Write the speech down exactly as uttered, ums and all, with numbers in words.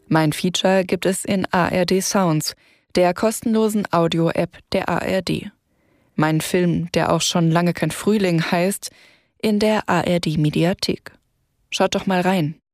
Mein Feature gibt es in A R D Sounds, der kostenlosen Audio-App der A R D. Mein Film, der auch schon lange kein Frühling heißt, in der A R D Mediathek. Schaut doch mal rein.